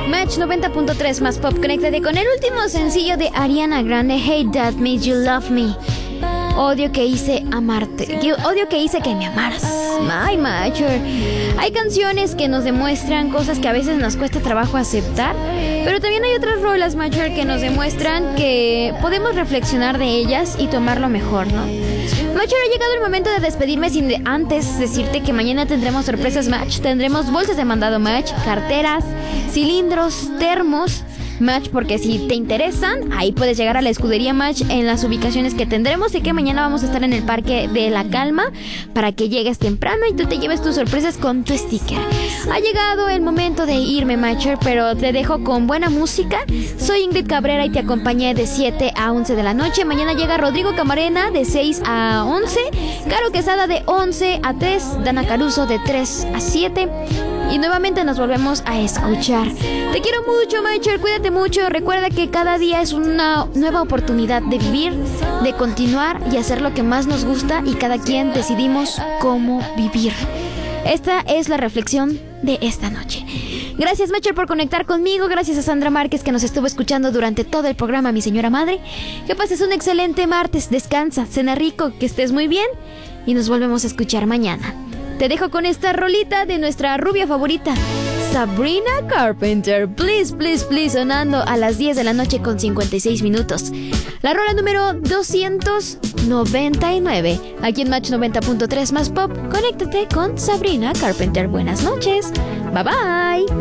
Match 90.3 más pop. Conéctate con el último sencillo de Ariana Grande, Hate That Made You Love Me. Odio que hice amarte. Odio que hice que me amaras. My Matcher. Hay canciones que nos demuestran cosas que a veces nos cuesta trabajo aceptar, pero también hay otras rolas, Matcher, que nos demuestran que podemos reflexionar de ellas y tomarlo mejor, ¿no? Matcher, ha llegado el momento de despedirme sin antes decirte que mañana tendremos sorpresas Match. Tendremos bolsas de mandado Match, carteras, cilindros, termos Match, porque si te interesan, ahí puedes llegar a la escudería Match en las ubicaciones que tendremos, y que mañana vamos a estar en el Parque de la Calma para que llegues temprano y tú te lleves tus sorpresas con tu sticker. Ha llegado el momento de irme, Matcher, pero te dejo con buena música. Soy Ingrid Cabrera y te acompañé de 7 a 11 de la noche. Mañana llega Rodrigo Camarena de 6 a 11, Caro Quesada de 11 a 3, Dana Caruso de 3 a 7. Y nuevamente nos volvemos a escuchar. Te quiero mucho, Matcher, cuídate mucho. Recuerda que cada día es una nueva oportunidad de vivir, de continuar y hacer lo que más nos gusta, y cada quien decidimos cómo vivir. Esta es la reflexión de esta noche. Gracias, Matcher, por conectar conmigo. Gracias a Sandra Márquez, que nos estuvo escuchando durante todo el programa, mi señora madre. Que pases un excelente martes. Descansa, cena rico, que estés muy bien, y nos volvemos a escuchar mañana. Te dejo con esta rolita de nuestra rubia favorita, Sabrina Carpenter. Please, please, please, sonando a las 10 de la noche con 56 minutos. La rola número 299. Aquí en Match 90.3 más pop. Conéctate con Sabrina Carpenter. Buenas noches. Bye bye.